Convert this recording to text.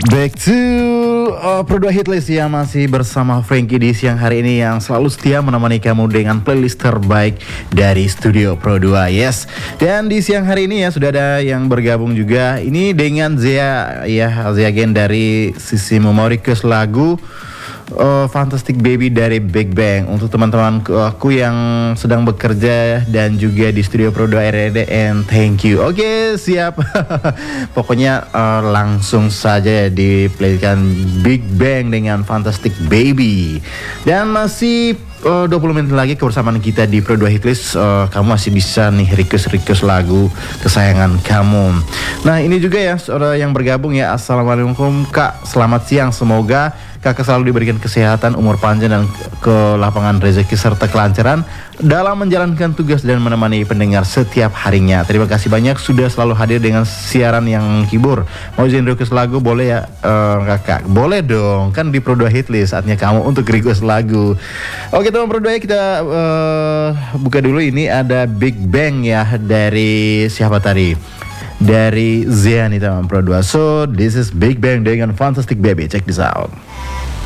Back to Pro 2 Hitlist yang masih bersama Frankie di siang hari ini yang selalu setia menemani kamu dengan playlist terbaik dari Studio Pro 2. Yes. Dan di siang hari ini ya sudah ada yang bergabung juga. Ini dengan Zea ya, Zea Gen dari sisi memorikus lagu Fantastic Baby dari Big Bang. Untuk teman-teman aku yang sedang bekerja dan juga di Studio Pro 2 RRD, and thank you. Oke, siap. Pokoknya langsung saja diplaykan Big Bang dengan Fantastic Baby. Dan masih 20 menit lagi kebersamaan kita di Pro 2 Hitlist. Kamu masih bisa nih request lagu kesayangan kamu. Nah, ini juga ya saudara yang bergabung ya. Assalamualaikum Kak, selamat siang. Semoga Kakak selalu diberikan kesehatan, umur panjang, dan kelapangan rezeki serta kelancaran dalam menjalankan tugas dan menemani pendengar setiap harinya. Terima kasih banyak sudah selalu hadir dengan siaran yang menghibur. Mau izin request lagu boleh ya Kakak? Boleh dong, kan di Pro 2 Hitlist saatnya kamu untuk request lagu. Oke teman Pro 2 ya, kita buka dulu. Ini ada Big Bang ya, dari siapa tadi? Dari Zea nih teman Pro 2. So this is Big Bang dengan Fantastic Baby. Check this out.